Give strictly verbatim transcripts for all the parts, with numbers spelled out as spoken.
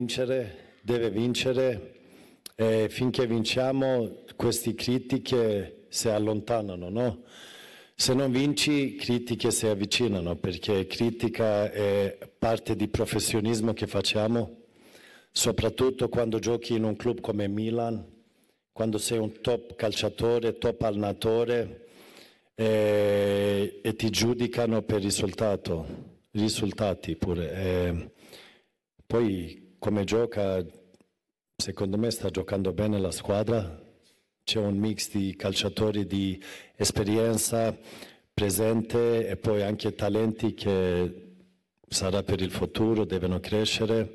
vincere, deve vincere e finché vinciamo queste critiche si allontanano, no? Se non vinci, critiche si avvicinano, perché critica è parte di professionismo che facciamo, soprattutto quando giochi in un club come Milan, quando sei un top calciatore, top allenatore e, e ti giudicano per risultato, risultati pure. E poi come gioca, secondo me sta giocando bene la squadra. C'è un mix di calciatori di esperienza presente e poi anche talenti che sarà per il futuro, devono crescere.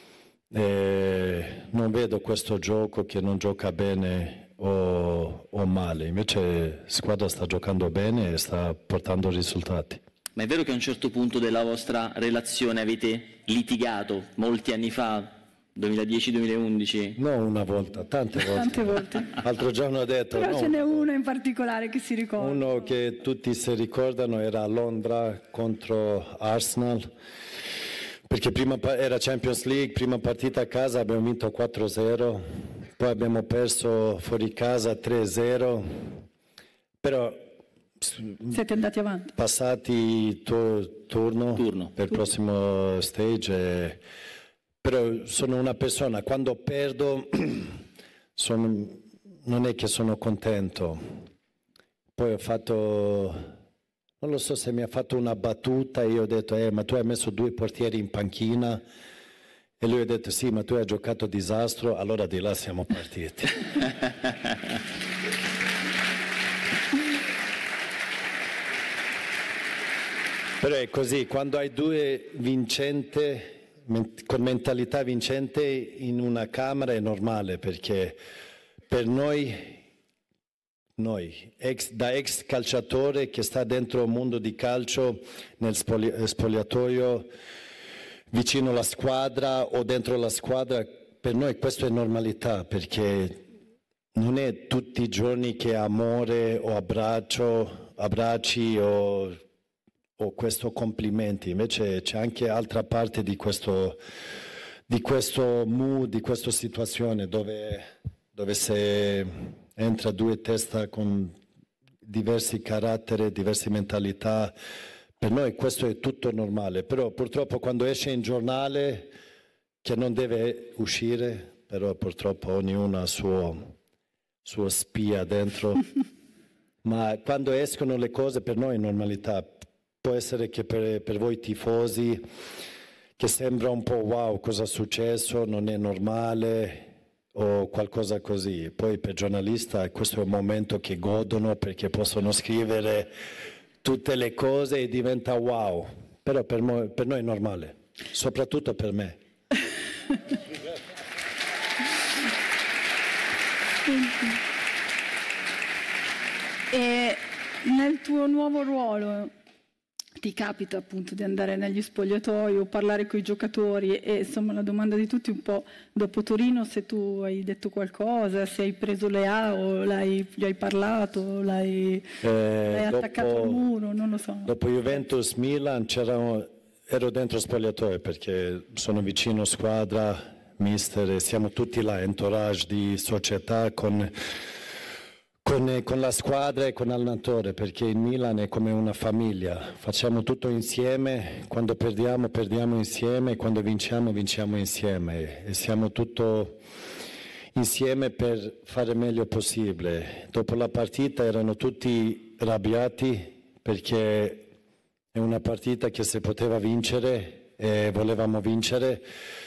E non vedo questo gioco che non gioca bene o, o male, invece la squadra sta giocando bene e sta portando risultati. Ma è vero che a un certo punto della vostra relazione avete litigato molti anni fa? duemiladieci duemilaundici? No, una volta, tante volte. Tante volte. L'altro giorno ho detto... Però no, ce n'è uno in particolare che si ricorda. Uno che tutti si ricordano era a Londra contro Arsenal, perché prima era Champions League, prima partita a casa abbiamo vinto quattro a zero, poi abbiamo perso fuori casa tre a zero, però... Siete andati avanti. Passati tu, turno, turno per il prossimo stage... E, però sono una persona, quando perdo sono, non è che sono contento. Poi ho fatto, non lo so se mi ha fatto una battuta, io ho detto, eh, ma tu hai messo due portieri in panchina, e lui ha detto, sì, ma tu hai giocato disastro, allora di là siamo partiti. Però è così, quando hai due vincenti, con mentalità vincente in una camera è normale, perché per noi, noi ex, da ex calciatore che sta dentro un mondo di calcio, nel spoli, spogliatoio, vicino alla squadra o dentro la squadra, per noi questo è normalità, perché non è tutti i giorni che amore o abbraccio, abbracci o... o questo complimenti, invece c'è anche altra parte di questo, di questo mood, di questa situazione dove, dove se entra due teste con diversi caratteri, diverse mentalità, per noi questo è tutto normale, però purtroppo quando esce in giornale, che non deve uscire, però purtroppo ognuno ha il suo, suo spia dentro, ma quando escono le cose per noi è normalità. Può essere che per, per voi tifosi che sembra un po' wow, cosa è successo, non è normale o qualcosa così. Poi per giornalisti questo è un momento che godono perché possono scrivere tutte le cose e diventa wow. Però per, mo, per noi è normale, soprattutto per me. E nel tuo nuovo ruolo ti capita appunto di andare negli spogliatoi o parlare con i giocatori e insomma la domanda di tutti un po' dopo Torino, se tu hai detto qualcosa, se hai preso le A o l'hai, gli hai parlato, l'hai, eh, l'hai dopo, attaccato al muro, non lo so. Dopo Juventus Milan c'era, ero dentro spogliatoio perché sono vicino squadra, mister, e siamo tutti là, entourage di società con... Con, con la squadra e con l'allenatore, perché il Milan è come una famiglia, facciamo tutto insieme, quando perdiamo perdiamo insieme, quando vinciamo vinciamo insieme e siamo tutto insieme per fare meglio possibile. Dopo la partita erano tutti arrabbiati perché è una partita che si poteva vincere e volevamo vincere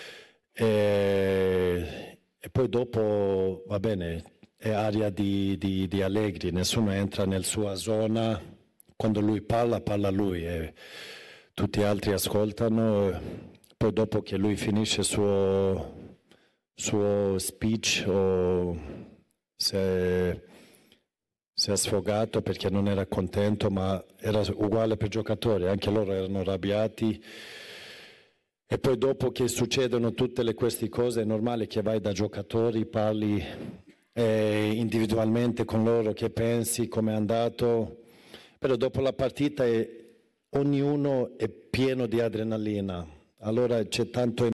e, e poi dopo va bene. È aria di, di, di Allegri, nessuno entra nella sua zona, quando lui parla, parla lui e tutti gli altri ascoltano, poi dopo che lui finisce il suo, suo speech o si è, si è sfogato perché non era contento, ma era uguale per i giocatori, anche loro erano arrabbiati. E poi dopo che succedono tutte le, queste cose è normale che vai da giocatori, parli eh, individualmente con loro, che pensi, come è andato, però dopo la partita è, ognuno è pieno di adrenalina, allora c'è tanto